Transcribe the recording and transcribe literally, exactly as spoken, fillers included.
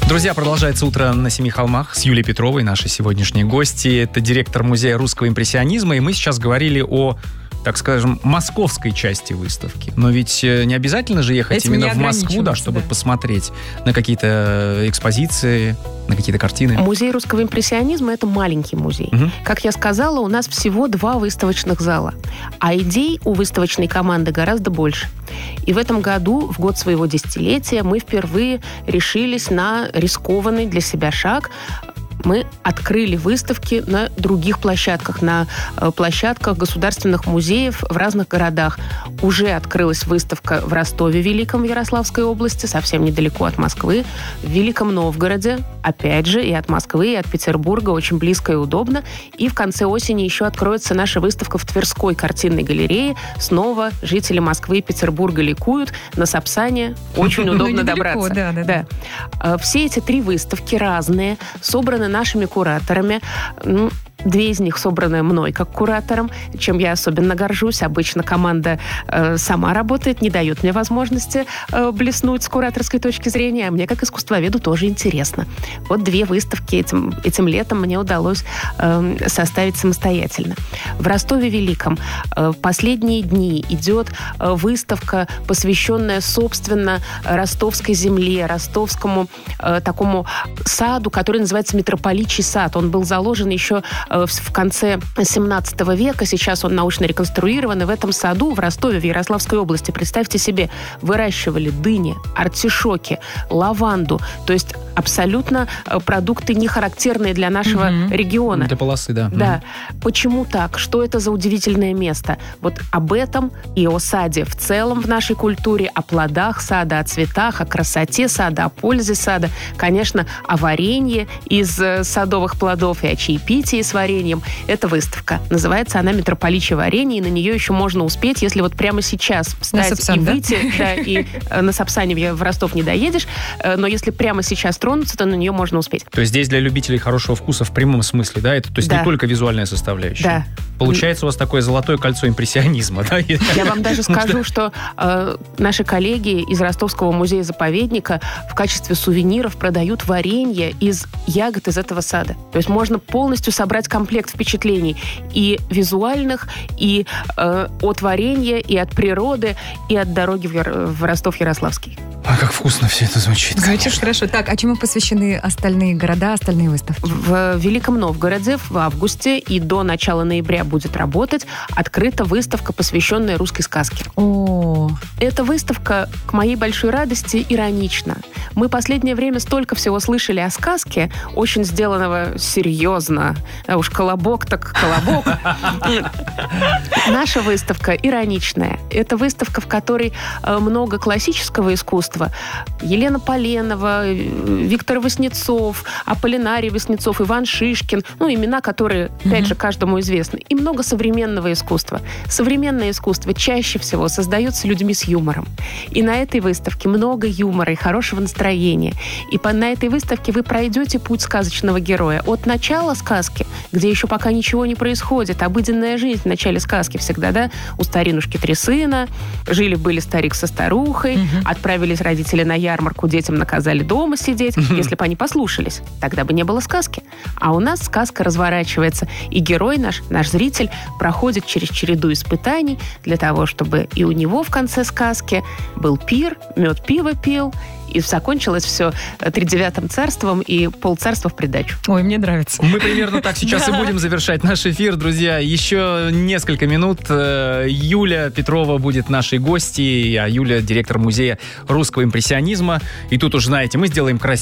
Друзья, продолжается «Утро на Семи холмах» с Юлией Петровой, нашей сегодняшней гости. Это директор Музея русского импрессионизма. И мы сейчас говорили о, так скажем, московской части выставки. Но ведь не обязательно же ехать Этим именно в Москву, да, чтобы да. посмотреть на какие-то экспозиции, на какие-то картины. Музей русского импрессионизма – это маленький музей. Угу. Как я сказала, у нас всего два выставочных зала. А идей у выставочной команды гораздо больше. И в этом году, в год своего десятилетия, мы впервые решились на рискованный для себя шаг. Мы открыли выставки на других площадках, на площадках государственных музеев в разных городах. Уже открылась выставка в Ростове Великом, в Ярославской области, совсем недалеко от Москвы. В Великом Новгороде, опять же, и от Москвы, и от Петербурга, очень близко и удобно. И в конце осени еще откроется наша выставка в Тверской картинной галерее. Снова жители Москвы и Петербурга ликуют. На Сапсане очень удобно добраться. Да, да, да. Все эти три выставки разные, собраны нашими кураторами. Две из них собраны мной как куратором, чем я особенно горжусь. Обычно команда э, сама работает, не дает мне возможности э, блеснуть с кураторской точки зрения, а мне как искусствоведу тоже интересно. Вот две выставки этим, этим летом мне удалось э, составить самостоятельно. В Ростове-Великом э, в последние дни идет э, выставка, посвященная, собственно, ростовской земле, ростовскому э, такому саду, который называется Митрополичий сад. Он был заложен еще в конце семнадцатого века. Сейчас он научно реконструирован. И в этом саду в Ростове, в Ярославской области, представьте себе, выращивали дыни, артишоки, лаванду. То есть абсолютно продукты не характерные для нашего mm-hmm. региона. Для полосы, да. Да. Mm-hmm. Почему так? Что это за удивительное место? Вот об этом и о саде в целом в нашей культуре, о плодах сада, о цветах, о красоте сада, о пользе сада. Конечно, о варенье из садовых плодов и о чаепитии с вареньем. Это выставка. Называется она «Митрополичье варенье», и на нее еще можно успеть, если вот прямо сейчас встать Сапсан, и да? выйти. Да, и на Сапсане в Ростов не доедешь, но если прямо сейчас тронуться, то на нее можно успеть. То есть здесь для любителей хорошего вкуса в прямом смысле, да? Это, то есть да. не только визуальная составляющая. Да. Получается у вас такое золотое кольцо импрессионизма, да? Я вам даже скажу, что э, наши коллеги из Ростовского музея-заповедника в качестве сувениров продают варенье из ягод из этого сада. То есть можно полностью собрать комплект впечатлений и визуальных, и э, от варенья, и от природы, и от дороги в, Яр... в Ростов-Ярославский. А как вкусно все это звучит. Звучит конечно. хорошо. Так, а чему посвящены остальные города, остальные выставки? В Великом Новгороде в августе и до начала ноября будет работать открыта выставка, посвященная русской сказке. О, Эта выставка, к моей большой радости, иронична. Мы последнее время столько всего слышали о сказке, очень сделанного серьезно. А уж колобок так колобок. Наша выставка ироничная. Это выставка, в которой много классического искусства. Елена Поленова, Виктор Васнецов, Аполлинарий Васнецов, Иван Шишкин. Ну, имена, которые, опять же, каждому известны. И много современного искусства. Современное искусство чаще всего создается людьми с юмором. И на этой выставке много юмора и хорошего настроения. И по, на этой выставке вы пройдете путь сказочного героя. От начала сказки, где еще пока ничего не происходит, обыденная жизнь в начале сказки всегда, да? У старинушки три сына, жили-были старик со старухой, mm-hmm. отправились родители на ярмарку, детям наказали дома сидеть. Mm-hmm. Если бы они послушались, тогда бы не было сказки. А у нас сказка разворачивается. И герой наш, наш зритель, проходит через череду испытаний для того, чтобы и у него в конце сказки был пир, мед пиво пил, и закончилось все тридевятым царством и полцарства в придачу. Ой, мне нравится. Мы примерно так сейчас и будем завершать наш эфир, друзья. Еще несколько минут. Юля Петрова будет нашей гостьей, а Юля — директор Музея русского импрессионизма. И тут уж, знаете, мы сделаем красиво.